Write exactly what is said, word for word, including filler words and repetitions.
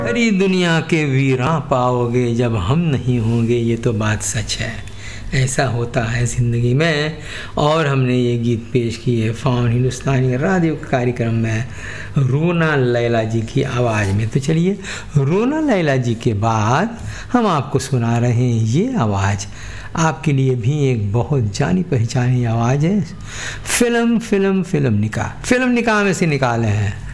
सारी दुनिया के वीरां पाओगे जब हम नहीं होंगे, ये तो बात सच है। ऐसा होता है ज़िंदगी में। और हमने ये गीत पेश किए फाउन हिंदुस्तानी रेडियो कार्यक्रम में रोना लैला जी की आवाज़ में। तो चलिए रोना लैला जी के बाद हम आपको सुना रहे हैं ये आवाज़, आपके लिए भी एक बहुत जानी पहचानी आवाज़ है। फिल्म फिल्म फिल्म निकाह फिल्म निकाह में से निकाले हैं